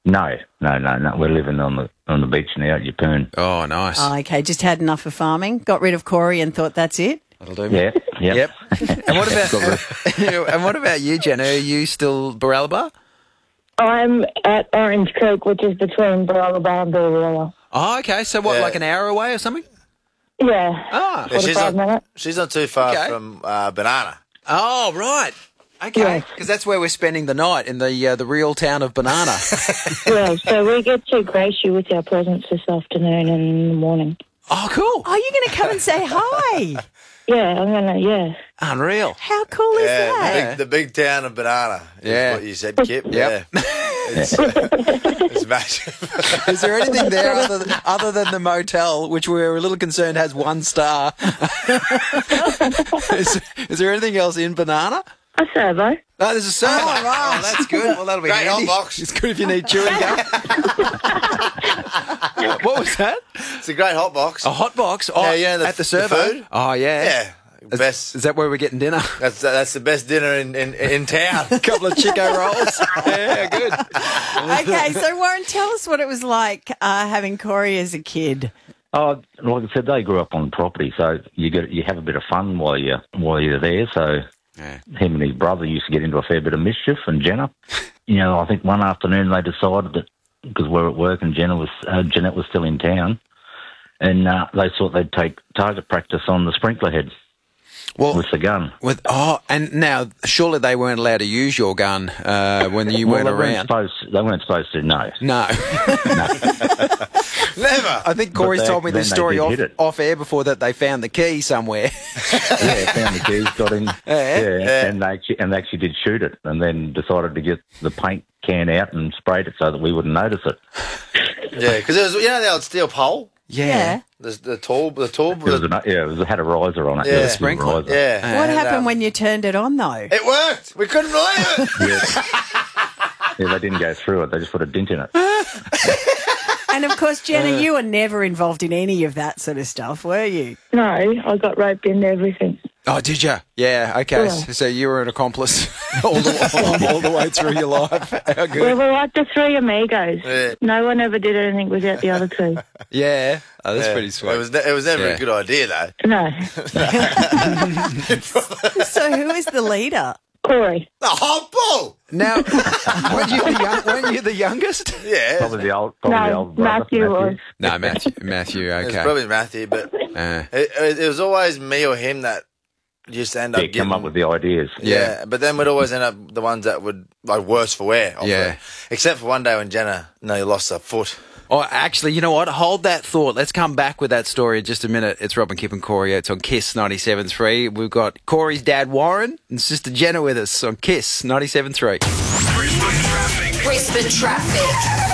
No. We're living on the beach now at Yeppoon. Oh, nice. Oh, okay, just had enough of farming, got rid of Corey and thought that's it? That'll do me. Yeah. Yep. And what about you, Jenna? Are you still Baralaba? I'm at Orange Creek, which is between Baralaba and Boolarilla. Oh, okay. So what, like an hour away or something? Yeah. Ah. Yeah, 45 minutes. she's not too far Okay. from Banana. Oh, right. Okay. Yes. Because that's where we're spending the night, in the real town of Banana. Yeah, so we get to grace you with our presence this afternoon and in the morning. Oh, cool. Oh, you're going to come and say hi. Yeah, I'm going to, yeah. Unreal. How cool is that? Yeah, the big town of Banana is Yeah. what you said, Kip. Yep. Yeah. It's massive. Is there anything there other than the motel, which we're a little concerned has 1 star? is there anything else in Banana? A servo. No, there's a server. Oh, right. Oh, that's good. Well, that'll be Great handy. hot box. It's good if you need chewing gum. What was that? It's a great hot box. A hot box? Oh, Yeah, at the servo? food. Oh, yeah. Yeah. Best. Is that where we're getting dinner? That's the best dinner in town. A couple of Chico rolls. Yeah, good. Okay, so Warren, tell us what it was like having Corey as a kid. Oh, like I said, they grew up on property, so you have a bit of fun while you're there. So Yeah. him and his brother used to get into a fair bit of mischief, and Jenna. I think one afternoon they decided that, because we're at work and Jeanette was still in town, and they thought they'd take target practice on the sprinkler head with the gun. And now surely they weren't allowed to use your gun when you weren't around. They weren't supposed to. No. No. Never. I think Corey's told me this then they story did hit it. off air before, that they found the key somewhere. Yeah, found the keys, got in. Yeah. And they actually did shoot it, and then decided to get the paint can out and sprayed it so that we wouldn't notice it. Yeah, because it was, the old steel pole? Yeah. The tall. It had a riser on it. Yeah. It was a Sprinkler. riser. Yeah. What And, happened when you turned it on, though? It worked. We couldn't believe it. Yeah, they didn't go through it. They just put a dent in it. And, of course, Jenna, you were never involved in any of that sort of stuff, were you? No, I got roped into everything. Oh, did you? Yeah, okay. Yeah. So you were an accomplice all the way through your life. How We good. were like the three amigos. Yeah. No one ever did anything without the other two. Yeah. Oh, that's Yeah. pretty sweet. It was never Yeah. a good idea, though. No. So who is the leader? Corey. The hot ball. Now, weren't you the youngest? Yeah. Probably the old No, brother, Matthew was. No, Matthew, It was okay. probably Matthew, but it was always me or him that used to end up Yeah, getting... come up with the ideas. Yeah, but then we'd always end up the ones that would, like, worse for wear. Yeah. Except for one day when Jenna nearly lost her foot. Oh, actually, you know what? Hold that thought. Let's come back with that story in just a minute. It's Robin, Kip and Corey. It's on KISS 97.3. We've got Corey's dad, Warren, and sister Jenna with us on KISS 97.3. Brisbane traffic.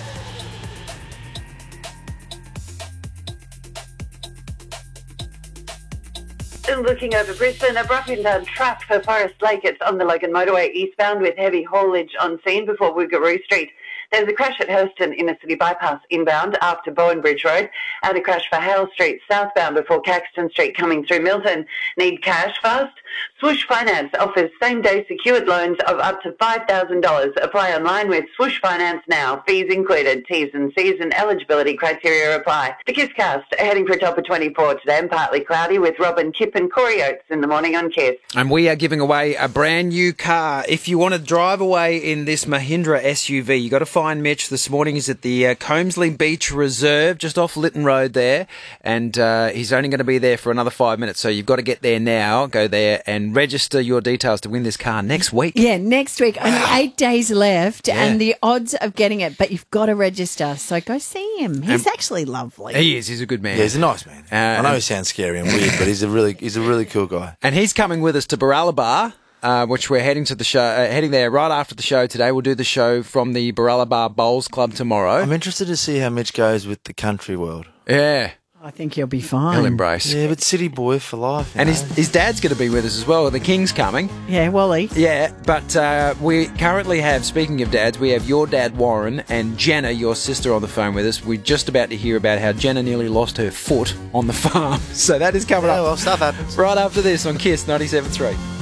Looking over Brisbane, a Bruffington trapped for Forest Lake. It's on the Logan Motorway eastbound with heavy haulage on scene before Woogaroo Street. There's a crash at Hurston Inner City Bypass inbound after Bowen Bridge Road, and a crash for Hale Street southbound before Caxton Street coming through Milton. Need cash fast? Swoosh Finance offers same-day secured loans of up to $5,000. Apply online with Swoosh Finance now. Fees included. T's and C's and eligibility criteria apply. The KISScast heading for a top of 24 today and partly cloudy with Robin, Kip and Corey Oates in the morning on KISS. And we are giving away a brand new car. If you want to drive away in this Mahindra SUV, you got to find Mitch. This morning is at the Comesley Beach Reserve, just off Lytton Road there. And he's only going to be there for another 5 minutes. So you've got to get there now. Go there and register your details to win this car next week. Yeah, next week. Only 8 days left and the odds of getting it, but you've got to register. So go see him. He's actually lovely. He is. He's a good man. Yeah, he's a nice man. I know he sounds scary and weird, but he's a really cool guy. And he's coming with us to Baralaba, which we're heading to the show, heading there right after the show today. We'll do the show from the Baralaba Bowls Club tomorrow. I'm interested to see how Mitch goes with the country world. Yeah. I think he'll be fine. He'll embrace. Yeah, but city boy for life. And his dad's going to be with us as well. The King's coming. Yeah, Wally. Yeah, but we currently have, speaking of dads, we have your dad, Warren, and Jenna, your sister, on the phone with us. We're just about to hear about how Jenna nearly lost her foot on the farm. So that is coming up. Well, stuff happens. Right after this on KISS 97.3.